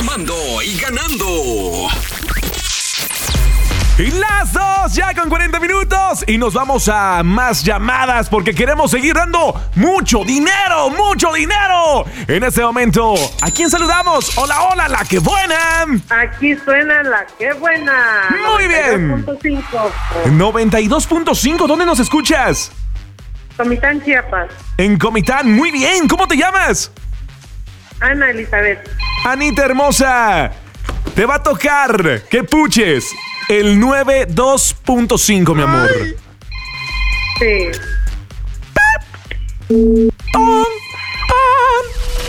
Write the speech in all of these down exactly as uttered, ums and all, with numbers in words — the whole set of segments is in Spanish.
informando y ganando. Y las dos ya con cuarenta minutos y nos vamos a más llamadas porque queremos seguir dando mucho dinero, mucho dinero. En este momento, ¿a quién saludamos? Hola, hola, la que buena. Aquí suena la que buena. Muy bien. noventa y dos punto cinco. noventa y dos punto cinco, ¿dónde nos escuchas? Comitán, Chiapas. En Comitán, muy bien. ¿Cómo te llamas? Ana Elizabeth. Anita hermosa, te va a tocar que puches el noventa y dos punto cinco, mi amor. Sí. Pam, pam.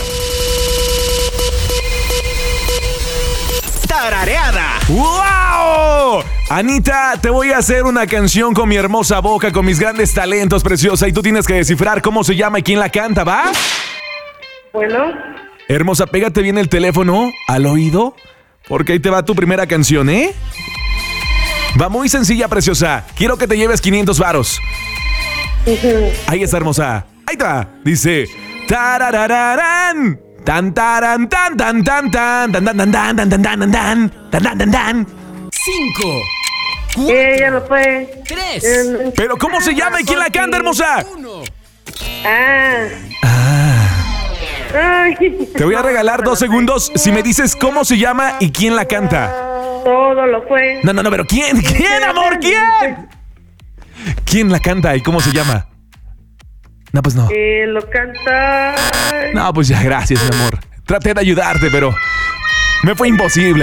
Tarareada. ¡Wow! Anita, te voy a hacer una canción con mi hermosa boca, con mis grandes talentos, preciosa, y tú tienes que descifrar cómo se llama y quién la canta, ¿va? Bueno. Hermosa, pégate bien el teléfono al oído, porque ahí te va tu primera canción, ¿eh? Va muy sencilla, preciosa. Quiero que te lleves quinientos varos. Uh-huh. Ahí está, hermosa. Ahí está. Dice tararararán. Tan taran tan tan tan tan tan tan tan tan tan tan tan tan tan tan tan tan. Cinco. Eh, ya lo fue. Tres. Eh, Pero ¿cómo se llama y quién la canta, hermosa? Uno. Ah. Ah. Ay. Te voy a regalar dos segundos si me dices cómo se llama y quién la canta. Todo lo fue. No, no, no, pero ¿quién? ¿Quién, amor? ¿Quién? ¿Quién la canta y cómo se llama? No, pues no. Eh, lo canta. No, pues ya, gracias, mi amor. Traté de ayudarte, pero me fue imposible.